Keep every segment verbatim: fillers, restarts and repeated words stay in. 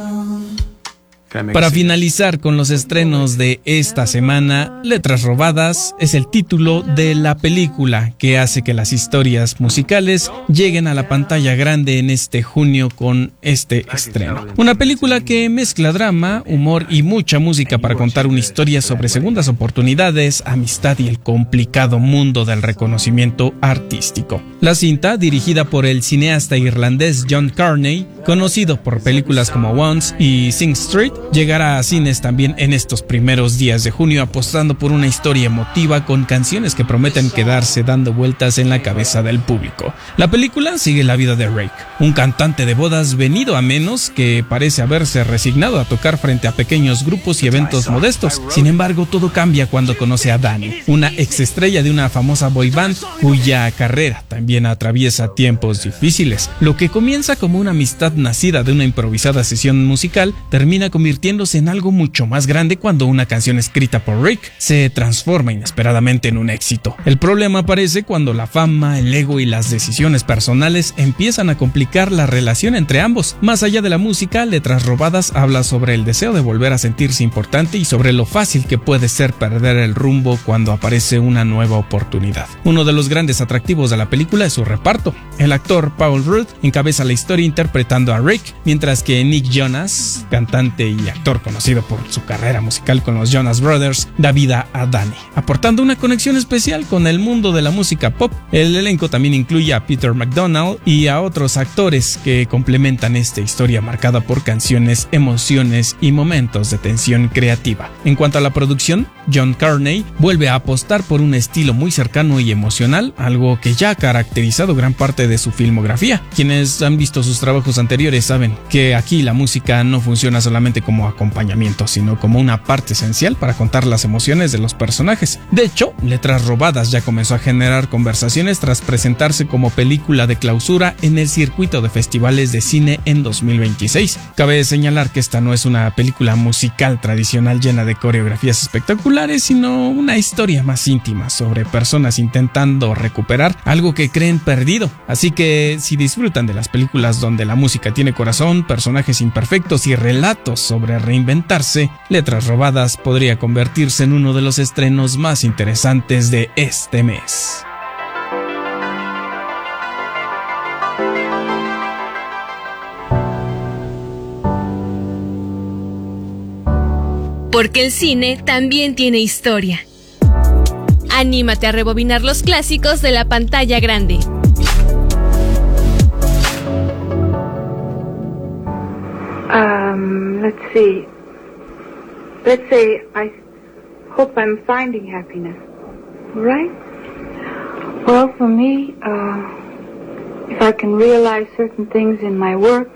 Para finalizar con los estrenos de esta semana, Letras Robadas es el título de la película que hace que las historias musicales lleguen a la pantalla grande en este junio con este estreno. Una película que mezcla drama, humor y mucha música para contar una historia sobre segundas oportunidades, amistad y el complicado mundo del reconocimiento artístico. La cinta, dirigida por el cineasta irlandés John Carney, conocido por películas como Once y Sing Street, llegará a cines también en estos primeros días de junio, apostando por una historia emotiva con canciones que prometen quedarse dando vueltas en la cabeza del público. La película sigue la vida de Rake, un cantante de bodas venido a menos que parece haberse resignado a tocar frente a pequeños grupos y eventos modestos. Sin embargo, todo cambia cuando conoce a Dani, una exestrella de una famosa boy band cuya carrera también atraviesa tiempos difíciles. Lo que comienza como una amistad nacida de una improvisada sesión musical termina convirtiéndose en algo mucho más grande cuando una canción escrita por Rick se transforma inesperadamente en un éxito. El problema aparece cuando la fama, el ego y las decisiones personales empiezan a complicar la relación entre ambos. Más allá de la música, Letras Robadas habla sobre el deseo de volver a sentirse importante y sobre lo fácil que puede ser perder el rumbo cuando aparece una nueva oportunidad. Uno de los grandes atractivos de la película es su reparto. El actor Paul Rudd encabeza la historia interpretando a Rick, mientras que Nick Jonas, cantante y actor conocido por su carrera musical con los Jonas Brothers, da vida a Dani, aportando una conexión especial con el mundo de la música pop. El elenco también incluye a Peter McDonald y a otros actores que complementan esta historia marcada por canciones, emociones y momentos de tensión creativa. En cuanto a la producción, John Carney vuelve a apostar por un estilo muy cercano y emocional, algo que ya ha caracterizado gran parte de su filmografía. Quienes han visto sus trabajos anteriores saben que aquí la música no funciona solamente como acompañamiento, sino como una parte esencial para contar las emociones de los personajes. De hecho, Letras Robadas ya comenzó a generar conversaciones tras presentarse como película de clausura en el circuito de festivales de cine en dos mil veintiséis. Cabe señalar que esta no es una película musical tradicional llena de coreografías espectaculares, sino una historia más íntima sobre personas intentando recuperar algo que creen perdido. Así que si disfrutan de las películas donde la música tiene corazón, personajes imperfectos y relatos sobre reinventarse, Letras Robadas podría convertirse en uno de los estrenos más interesantes de este mes. Porque el cine también tiene historia. Anímate a rebobinar los clásicos de la pantalla grande. Um, let's see. Let's say I hope I'm finding happiness. Right? Well, for me, uh, if I can realize certain things in my work.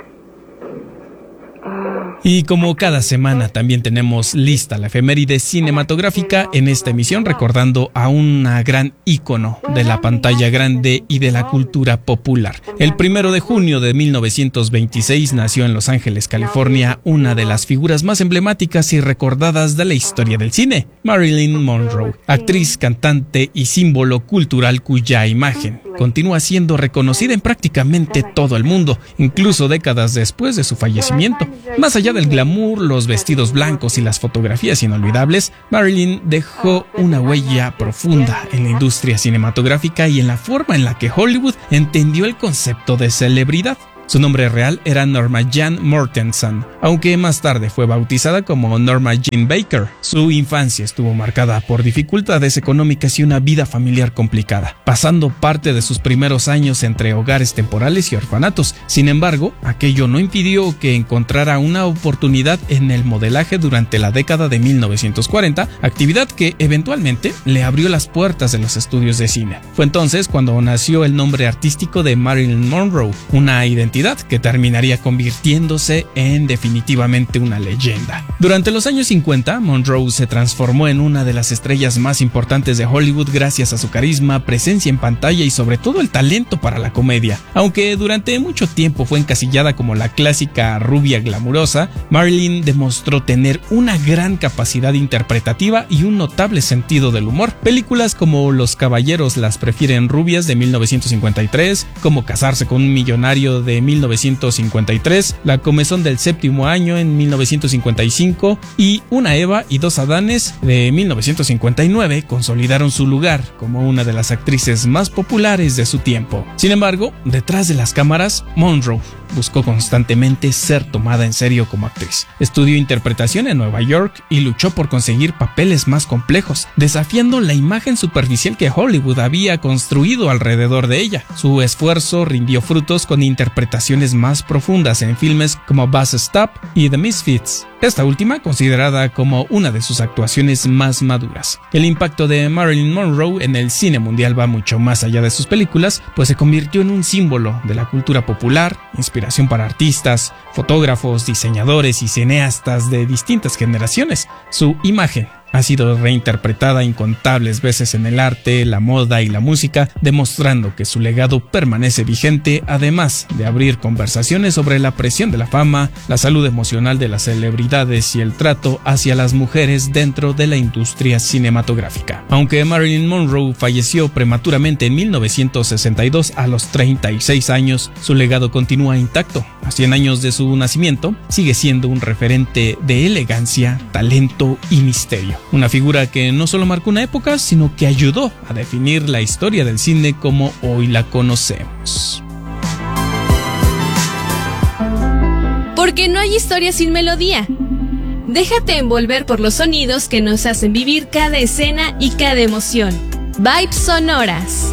Y como cada semana también tenemos lista la efeméride cinematográfica en esta emisión, recordando a una gran ícono de la pantalla grande y de la cultura popular. El primero de junio de mil novecientos veintiséis nació en Los Ángeles, California, una de las figuras más emblemáticas y recordadas de la historia del cine, Marilyn Monroe, actriz, cantante y símbolo cultural cuya imagen continúa siendo reconocida en prácticamente todo el mundo, incluso décadas después de su fallecimiento. Más allá del glamour, los vestidos blancos y las fotografías inolvidables, Marilyn dejó una huella profunda en la industria cinematográfica y en la forma en la que Hollywood entendió el concepto de celebridad. Su nombre real era Norma Jean Mortensen, aunque más tarde fue bautizada como Norma Jean Baker. Su infancia estuvo marcada por dificultades económicas y una vida familiar complicada, pasando parte de sus primeros años entre hogares temporales y orfanatos. Sin embargo, aquello no impidió que encontrara una oportunidad en el modelaje durante la década de mil novecientos cuarenta, actividad que eventualmente le abrió las puertas de los estudios de cine. Fue entonces cuando nació el nombre artístico de Marilyn Monroe, una identidad que terminaría convirtiéndose en definitivamente una leyenda. Durante los años cincuenta, Monroe se transformó en una de las estrellas más importantes de Hollywood gracias a su carisma, presencia en pantalla y sobre todo el talento para la comedia. Aunque durante mucho tiempo fue encasillada como la clásica rubia glamurosa, Marilyn demostró tener una gran capacidad interpretativa y un notable sentido del humor. Películas como Los caballeros las prefieren rubias de mil novecientos cincuenta y tres, como Casarse con un millonario de mil novecientos cincuenta y tres, La comezón del séptimo año en mil novecientos cincuenta y cinco y Una Eva y dos Adanes de mil novecientos cincuenta y nueve consolidaron su lugar como una de las actrices más populares de su tiempo. Sin embargo, detrás de las cámaras, Monroe buscó constantemente ser tomada en serio como actriz. Estudió interpretación en Nueva York y luchó por conseguir papeles más complejos, desafiando la imagen superficial que Hollywood había construido alrededor de ella. Su esfuerzo rindió frutos con interpretaciones más profundas en filmes como Bus Stop y The Misfits, esta última considerada como una de sus actuaciones más maduras. El impacto de Marilyn Monroe en el cine mundial va mucho más allá de sus películas, pues se convirtió en un símbolo de la cultura popular, inspiración para artistas, fotógrafos, diseñadores y cineastas de distintas generaciones. Su imagen ha sido reinterpretada incontables veces en el arte, la moda y la música, demostrando que su legado permanece vigente, además de abrir conversaciones sobre la presión de la fama, la salud emocional de las celebridades y el trato hacia las mujeres dentro de la industria cinematográfica. Aunque Marilyn Monroe falleció prematuramente en mil novecientos sesenta y dos a los treinta y seis años, su legado continúa intacto. A cien años de su nacimiento, sigue siendo un referente de elegancia, talento y misterio. Una figura que no solo marcó una época, sino que ayudó a definir la historia del cine como hoy la conocemos. Porque no hay historia sin melodía. Déjate envolver por los sonidos que nos hacen vivir cada escena y cada emoción. Vibes sonoras.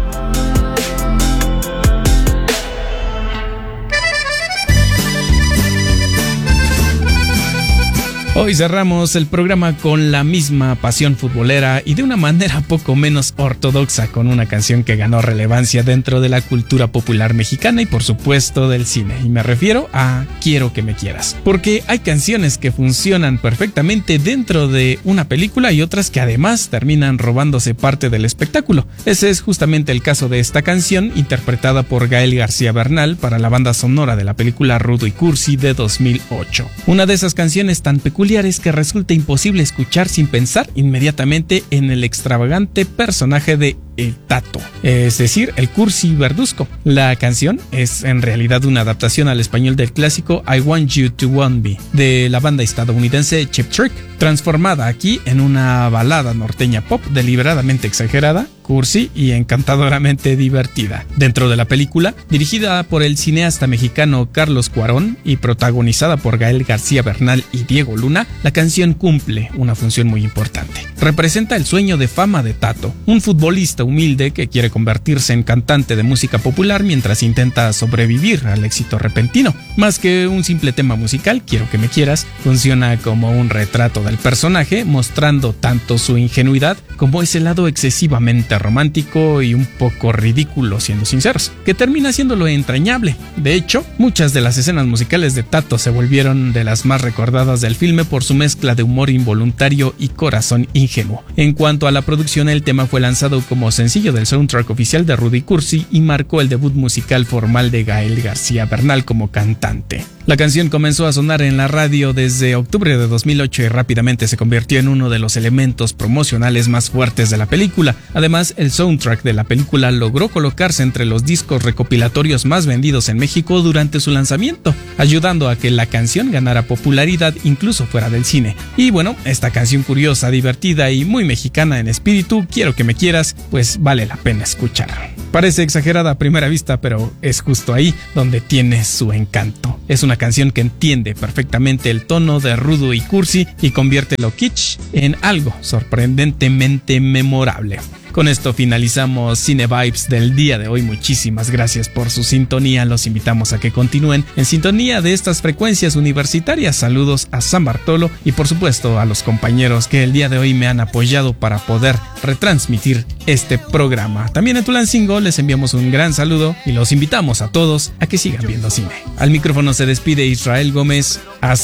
Hoy cerramos el programa con la misma pasión futbolera y de una manera poco menos ortodoxa, con una canción que ganó relevancia dentro de la cultura popular mexicana y por supuesto del cine, y me refiero a Quiero que me quieras, porque hay canciones que funcionan perfectamente dentro de una película y otras que además terminan robándose parte del espectáculo. Ese es justamente el caso de esta canción, interpretada por Gael García Bernal para la banda sonora de la película Rudo y Cursi de dos mil ocho. Una de esas canciones tan peculiares que resulta imposible escuchar sin pensar inmediatamente en el extravagante personaje de El Tato, es decir, el Cursi verduzco. La canción es en realidad una adaptación al español del clásico I Want You to Want Me de la banda estadounidense Cheap Trick, transformada aquí en una balada norteña pop deliberadamente exagerada, cursi y encantadoramente divertida. Dentro de la película, dirigida por el cineasta mexicano Carlos Cuarón y protagonizada por Gael García Bernal y Diego Luna, la canción cumple una función muy importante. Representa el sueño de fama de Tato, un futbolista humilde que quiere convertirse en cantante de música popular mientras intenta sobrevivir al éxito repentino. Más que un simple tema musical, Quiero que me quieras funciona como un retrato del personaje, mostrando tanto su ingenuidad como ese lado excesivamente romántico y un poco ridículo, siendo sinceros, que termina haciéndolo entrañable. De hecho, muchas de las escenas musicales de Tato se volvieron de las más recordadas del filme por su mezcla de humor involuntario y corazón ingenuo. En cuanto a la producción, el tema fue lanzado como sencillo del soundtrack oficial de Rudo y Cursi y marcó el debut musical formal de Gael García Bernal como cantante. La canción comenzó a sonar en la radio desde octubre de dos mil ocho y rápidamente se convirtió en uno de los elementos promocionales más fuertes de la película. Además, el soundtrack de la película logró colocarse entre los discos recopilatorios más vendidos en México durante su lanzamiento, ayudando a que la canción ganara popularidad incluso fuera del cine. Y bueno, esta canción curiosa, divertida y muy mexicana en espíritu, Quiero que me quieras, pues vale la pena escuchar. Parece exagerada a primera vista, pero es justo ahí donde tiene su encanto. Es una canción que entiende perfectamente el tono de Rudo y Cursi y convierte lo kitsch en algo sorprendentemente memorable. Con esto finalizamos Cine Vibes del día de hoy. Muchísimas gracias por su sintonía. Los invitamos a que continúen en sintonía de estas frecuencias universitarias. Saludos a San Bartolo y por supuesto a los compañeros que el día de hoy me han apoyado para poder retransmitir este programa. También en Tulancingo les enviamos un gran saludo y los invitamos a todos a que sigan viendo cine. Al micrófono se despide Israel Gómez. Hasta